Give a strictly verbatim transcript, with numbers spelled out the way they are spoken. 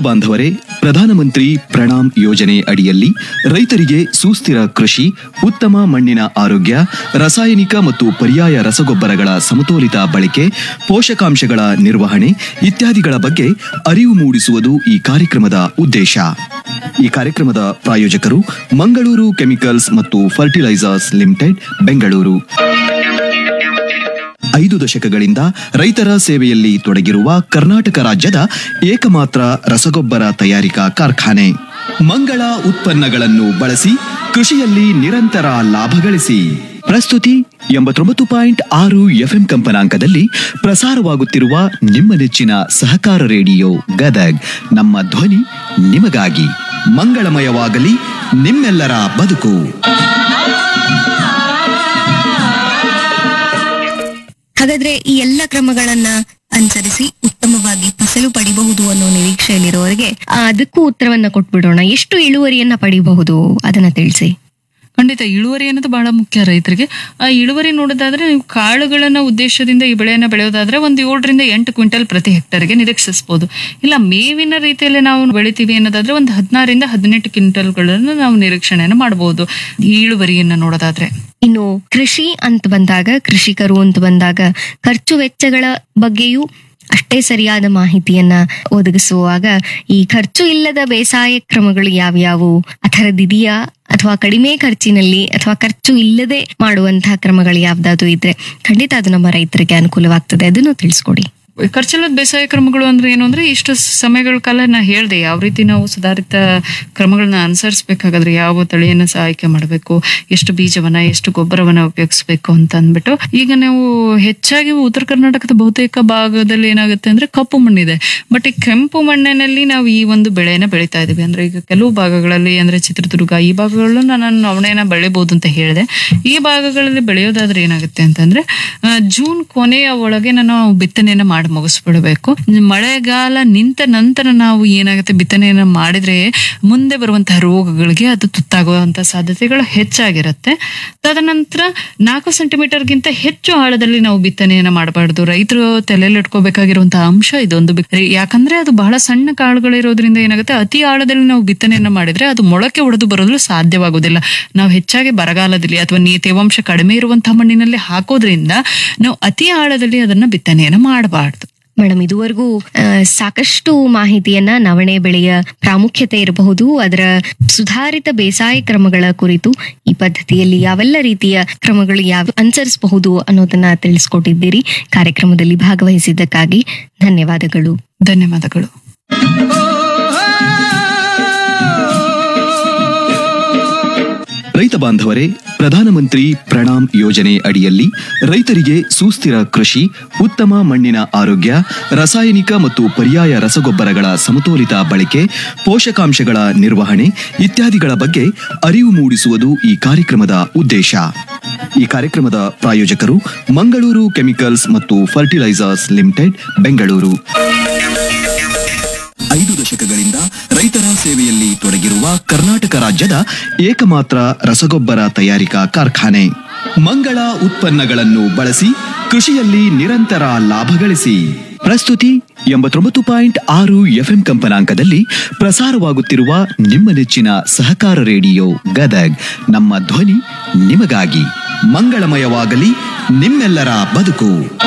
ಬಾಂಧವರೇ, ಪ್ರಧಾನಮಂತ್ರಿ ಪ್ರಣಾಮ್ ಯೋಜನೆ ಅಡಿಯಲ್ಲಿ ರೈತರಿಗೆ ಸುಸ್ಥಿರ ಕೃಷಿ, ಉತ್ತಮ ಮಣ್ಣಿನ ಆರೋಗ್ಯ, ರಾಸಾಯನಿಕ ಮತ್ತು ಪರ್ಯಾಯ ರಸಗೊಬ್ಬರಗಳ ಸಮತೋಲಿತ ಬಳಕೆ, ಪೋಷಕಾಂಶಗಳ ನಿರ್ವಹಣೆ ಇತ್ಯಾದಿಗಳ ಬಗ್ಗೆ ಅರಿವು ಮೂಡಿಸುವುದು ಈ ಕಾರ್ಯಕ್ರಮದ ಉದ್ದೇಶ. ಈ ಕಾರ್ಯಕ್ರಮದ ಪ್ರಾಯೋಜಕರು ಮಂಗಳೂರು ಕೆಮಿಕಲ್ಸ್ ಮತ್ತು ಫರ್ಟಿಲೈಸರ್ಸ್ ಲಿಮಿಟೆಡ್, ಬೆಂಗಳೂರು. ಐದು ದಶಕಗಳಿಂದ ರೈತರ ಸೇವೆಯಲ್ಲಿ ತೊಡಗಿರುವ ಕರ್ನಾಟಕ ರಾಜ್ಯದ ಏಕಮಾತ್ರ ರಸಗೊಬ್ಬರ ತಯಾರಿಕಾ ಕಾರ್ಖಾನೆ. ಮಂಗಳ ಉತ್ಪನ್ನಗಳನ್ನು ಬಳಸಿ ಕೃಷಿಯಲ್ಲಿ ನಿರಂತರ ಲಾಭ ಗಳಿಸಿ. ಪ್ರಸ್ತುತಿ ಎಂಬತ್ತೊಂಬತ್ತು ಪಾಯಿಂಟ್ ಆರು ಎಫ್ಎಂ ಕಂಪನಾಂಕದಲ್ಲಿ ಪ್ರಸಾರವಾಗುತ್ತಿರುವ ನಿಮ್ಮ ನೆಚ್ಚಿನ ಸಹಕಾರ ರೇಡಿಯೋ ಗದಗ್. ನಮ್ಮ ಧ್ವನಿ ನಿಮಗಾಗಿ. ಮಂಗಳಮಯವಾಗಲಿ ನಿಮ್ಮೆಲ್ಲರ ಬದುಕು. ಹಾಗಾದ್ರೆ ಈ ಎಲ್ಲ ಕ್ರಮಗಳನ್ನ ಅನುಸರಿಸಿ ಉತ್ತಮವಾಗಿ ಫಸಲು ಪಡಿಬಹುದು ಅನ್ನೋ ನಿರೀಕ್ಷೆಯಲ್ಲಿರುವವರಿಗೆ ಅದಕ್ಕೂ ಉತ್ತರವನ್ನ ಕೊಟ್ಬಿಡೋಣ. ಎಷ್ಟು ಇಳುವರಿಯನ್ನ ಪಡಿಬಹುದು ಅದನ್ನ ತಿಳಿಸಿ. ಖಂಡಿತ ಇಳುವರಿ ಅನ್ನೋದು ಬಹಳ ಮುಖ್ಯ ರೈತರಿಗೆ. ಆ ಇಳುವರಿ ನೋಡೋದಾದ್ರೆ, ನೀವು ಕಾಳುಗಳನ್ನ ಉದ್ದೇಶದಿಂದ ಈ ಬೆಳೆಯನ್ನ ಬೆಳೆಯೋದಾದ್ರೆ ಒಂದು ಏಳರಿಂದ ಎಂಟು ಕ್ವಿಂಟಲ್ ಪ್ರತಿ ಹೆಕ್ಟರ್ಗೆ ನಿರೀಕ್ಷಿಸಬಹುದು. ಇಲ್ಲ ಮೇವಿನ ರೀತಿಯಲ್ಲಿ ನಾವು ಬೆಳಿತೀವಿ ಅನ್ನೋದಾದ್ರೆ ಒಂದು ಹದಿನಾರರಿಂದ ಹದಿನೆಂಟು ಕ್ವಿಂಟಲ್ಗಳನ್ನು ನಾವು ನಿರೀಕ್ಷಣೆಯನ್ನು ಮಾಡಬಹುದು ಈ ಇಳುವರಿಯನ್ನ ನೋಡೋದಾದ್ರೆ. ಇನ್ನು ಕೃಷಿ ಅಂತ ಬಂದಾಗ, ಕೃಷಿಕರು ಅಂತ ಬಂದಾಗ ಖರ್ಚು ವೆಚ್ಚಗಳ ಬಗ್ಗೆಯೂ ಅಷ್ಟೇ ಸರಿಯಾದ ಮಾಹಿತಿಯನ್ನ ಒದಗಿಸುವಾಗ ಈ ಖರ್ಚು ಇಲ್ಲದ ಬೇಸಾಯ ಕ್ರಮಗಳು ಯಾವ್ಯಾವು, ಆ ಥರದ್ದಿದೆಯಾ ಅಥವಾ ಕಡಿಮೆ ಖರ್ಚಿನಲ್ಲಿ ಅಥವಾ ಖರ್ಚು ಇಲ್ಲದೆ ಮಾಡುವಂತಹ ಕ್ರಮಗಳು ಯಾವ್ದಾದ್ರು ಇದ್ರೆ ಖಂಡಿತ ಅದು ನಮ್ಮ ರೈತರಿಗೆ ಅನುಕೂಲವಾಗ್ತದೆ. ಅದನ್ನು ತಿಳಿಸ್ಕೊಡಿ. ಖರ್ಚಿಲ್ಲದ ಬೇಸಾಯ ಕ್ರಮಗಳು ಅಂದ್ರೆ ಏನು ಅಂದ್ರೆ, ಇಷ್ಟು ಸಮಯಗಳ ಕಾಲ ನಾ ಹೇಳ್ದೆ ಯಾವ ರೀತಿ ನಾವು ಸುಧಾರಿತ ಕ್ರಮಗಳನ್ನ ಅನುಸರಿಸಬೇಕಾದ್ರೆ ಯಾವ ತಳಿಯನ್ನ ಸಹ ಆಯ್ಕೆ ಮಾಡಬೇಕು, ಎಷ್ಟು ಬೀಜವನ್ನ ಎಷ್ಟು ಗೊಬ್ಬರವನ್ನ ಉಪಯೋಗಿಸ್ಬೇಕು ಅಂತ ಅಂದ್ಬಿಟ್ಟು. ಈಗ ನಾವು ಹೆಚ್ಚಾಗಿ ಉತ್ತರ ಕರ್ನಾಟಕದ ಬಹುತೇಕ ಭಾಗದಲ್ಲಿ ಏನಾಗುತ್ತೆ ಅಂದ್ರೆ ಕಪ್ಪು ಮಣ್ಣಿದೆ. ಬಟ್ ಈ ಕೆಂಪು ಮಣ್ಣಿನಲ್ಲಿ ನಾವು ಈ ಒಂದು ಬೆಳೆಯನ್ನ ಬೆಳೀತಾ ಇದೀವಿ. ಅಂದ್ರೆ ಈಗ ಕೆಲವು ಭಾಗಗಳಲ್ಲಿ ಅಂದ್ರೆ ಚಿತ್ರದುರ್ಗ ಈ ಭಾಗಗಳನ್ನ ನಾನು ನವಣೆಯನ್ನ ಬೆಳಿಬಹುದು ಅಂತ ಹೇಳಿದೆ. ಈ ಭಾಗಗಳಲ್ಲಿ ಬೆಳೆಯೋದಾದ್ರೆ ಏನಾಗುತ್ತೆ ಅಂತಂದ್ರೆ ಜೂನ್ ಕೊನೆಯ ಒಳಗೆ ನಾನು ಬಿತ್ತನೆಯನ್ನ ಮಾಡಿ ಮುಗಿಸ್ಬಿಡ್ಬೇಕು. ಮಳೆಗಾಲ ನಿಂತ ನಂತರ ನಾವು ಏನಾಗುತ್ತೆ ಬಿತ್ತನೆಯನ್ನ ಮಾಡಿದ್ರೆ ಮುಂದೆ ಬರುವಂತಹ ರೋಗಗಳಿಗೆ ಅದು ತುತ್ತಾಗುವಂತಹ ಸಾಧ್ಯತೆಗಳು ಹೆಚ್ಚಾಗಿರುತ್ತೆ. ತದನಂತರ ನಾಲ್ಕು ಸೆಂಟಿಮೀಟರ್ಗಿಂತ ಹೆಚ್ಚು ಆಳದಲ್ಲಿ ನಾವು ಬಿತ್ತನೆಯನ್ನ ಮಾಡಬಾರ್ದು. ರೈತರು ತಲೆಯಲ್ಲಿ ಇಟ್ಕೋಬೇಕಾಗಿರುವಂತಹ ಅಂಶ ಇದೊಂದು. ಯಾಕಂದ್ರೆ ಅದು ಬಹಳ ಸಣ್ಣ ಕಾಳುಗಳಿರೋದ್ರಿಂದ ಏನಾಗುತ್ತೆ, ಅತಿ ಆಳದಲ್ಲಿ ನಾವು ಬಿತ್ತನೆಯನ್ನ ಮಾಡಿದ್ರೆ ಅದು ಮೊಳಕೆ ಒಡೆದು ಬರೋದು ಸಾಧ್ಯವಾಗುವುದಿಲ್ಲ. ನಾವು ಹೆಚ್ಚಾಗಿ ಬರಗಾಲದಲ್ಲಿ ಅಥವಾ ನೀ ತೇವಾಂಶ ಕಡಿಮೆ ಇರುವಂತಹ ಮಣ್ಣಿನಲ್ಲಿ ಹಾಕೋದ್ರಿಂದ ನಾವು ಅತಿ ಆಳದಲ್ಲಿ ಅದನ್ನ ಬಿತ್ತನೆಯನ್ನ ಮಾಡಬಾರ್ದು. ಮೇಡಮ್, ಇದುವರೆಗೂ ಸಾಕಷ್ಟು ಮಾಹಿತಿಯನ್ನ ನವಣೆ ಬೆಳೆಯ ಪ್ರಾಮುಖ್ಯತೆ ಇರಬಹುದು, ಅದರ ಸುಧಾರಿತ ಬೇಸಾಯ ಕ್ರಮಗಳ ಕುರಿತು, ಈ ಪದ್ಧತಿಯಲ್ಲಿ ಯಾವೆಲ್ಲ ರೀತಿಯ ಕ್ರಮಗಳು ಯಾವ ಅನುಸರಿಸಬಹುದು ಅನ್ನೋದನ್ನ ತಿಳಿಸ್ಕೊಟ್ಟಿದ್ದೀರಿ. ಕಾರ್ಯಕ್ರಮದಲ್ಲಿ ಭಾಗವಹಿಸಿದ್ದಕ್ಕಾಗಿ ಧನ್ಯವಾದಗಳು. ಧನ್ಯವಾದಗಳು. ರೈತ ಬಾಂಧವರೇ, ಪ್ರಧಾನಮಂತ್ರಿ ಪ್ರಣಾಮ್ ಯೋಜನೆ ಅಡಿಯಲ್ಲಿ ರೈತರಿಗೆ ಸುಸ್ಥಿರ ಕೃಷಿ, ಉತ್ತಮ ಮಣ್ಣಿನ ಆರೋಗ್ಯ, ರಾಸಾಯನಿಕ ಮತ್ತು ಪರ್ಯಾಯ ರಸಗೊಬ್ಬರಗಳ ಸಮತೋಲಿತ ಬಳಕೆ, ಪೋಷಕಾಂಶಗಳ ನಿರ್ವಹಣೆ ಇತ್ಯಾದಿಗಳ ಬಗ್ಗೆ ಅರಿವು ಮೂಡಿಸುವುದು ಈ ಕಾರ್ಯಕ್ರಮದ ಉದ್ದೇಶ. ಈ ಕಾರ್ಯಕ್ರಮದ ಪ್ರಾಯೋಜಕರು ಮಂಗಳೂರು ಕೆಮಿಕಲ್ಸ್ ಮತ್ತು ಫರ್ಟಿಲೈಸರ್ಸ್ ಲಿಮಿಟೆಡ್, ಬೆಂಗಳೂರು. ಐದು ದಶಕಗಳಿಂದ ರೈತರ ಸೇವೆಯಲ್ಲಿ ತೊಡಗಿರುವ ಕರ್ನಾಟಕ ರಾಜ್ಯದ ಏಕಮಾತ್ರ ರಸಗೊಬ್ಬರ ತಯಾರಿಕಾ ಕಾರ್ಖಾನೆ. ಮಂಗಳ ಉತ್ಪನ್ನಗಳನ್ನು ಬಳಸಿ ಕೃಷಿಯಲ್ಲಿ ನಿರಂತರ ಲಾಭ ಗಳಿಸಿ. ಪ್ರಸ್ತುತಿ ಎಂಬತ್ತೊಂಬತ್ತು ಪಾಯಿಂಟ್ ಆರು ಎಫ್ಎಂ ಕಂಪನಾಂಕದಲ್ಲಿ ಪ್ರಸಾರವಾಗುತ್ತಿರುವ ನಿಮ್ಮ ನೆಚ್ಚಿನ ಸಹಕಾರ ರೇಡಿಯೋ ಗದಗ್. ನಮ್ಮ ಧ್ವನಿ ನಿಮಗಾಗಿ. ಮಂಗಳಮಯವಾಗಲಿ ನಿಮ್ಮೆಲ್ಲರ ಬದುಕು.